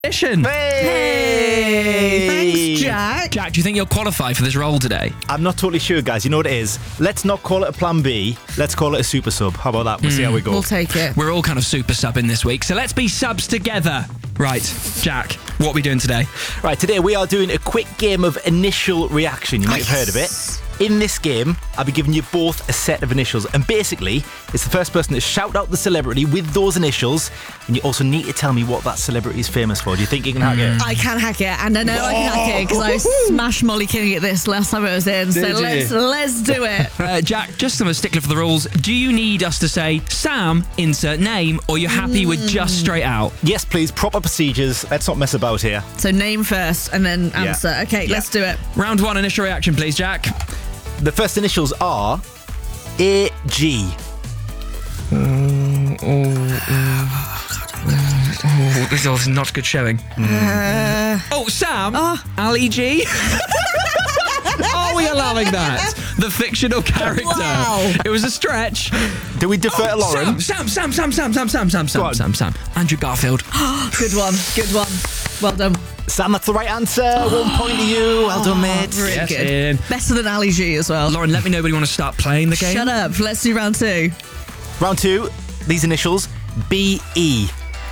Hey! Thanks, Jack. Jack, do you think you'll qualify for this role today? I'm not totally sure, guys. You know what it is? Let's not call it a plan B. Let's call it a super sub. How about that? We'll see how we go. We'll take it. We're all kind of super subbing this week, so let's be subs together. Right, Jack, what are we doing today? Right, today we are doing a quick game of initial reaction. You might have heard of it. In this game, I'll be giving you both a set of initials. And basically, it's the first person to shout out the celebrity with those initials. And you also need to tell me what that celebrity is famous for. Do you think you can hack it? I can hack it, and I know I can hack it because I smashed Molly King at this last time it was in. So let's do it. Jack, just I'm a stickler for the rules. Do you need us to say, Sam, insert name, or you're happy with just straight out? Yes, please. Proper procedures. Let's not mess about here. So name first and then answer. Okay, let's do it. Round one, initial reaction, please, Jack. The first initials are A.G. This is not a good showing. Sam? Ali G? Are we allowing that? The fictional character. Wow. It was a stretch. Do we defer to Lauren? Sam. Andrew Garfield. Good one. Well done. Sam, that's the right answer. 1 point to you. Well done, mate. Really Yes, good. Ian. Better than Ali G as well. Lauren, let me know when you want to start playing the game. Shut up. Let's do round two. Round two, these initials, B.E.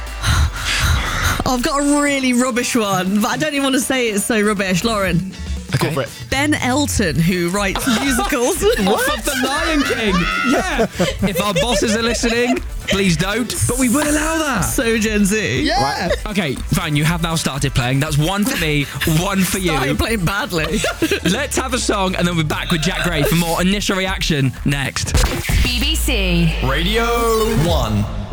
I've got a really rubbish one, but I don't even want to say it's so rubbish. Lauren. Go for it. Ben Elton, who writes musicals. Off of The Lion King. Yeah. If our bosses are listening, please don't. But we will allow that. So Gen Z. Yeah. Right. Okay, fine. You have now started playing. That's one for me, one for you. Started playing badly. Let's have a song and then we're back with Jack Gray for more initial reaction next. BBC Radio 1.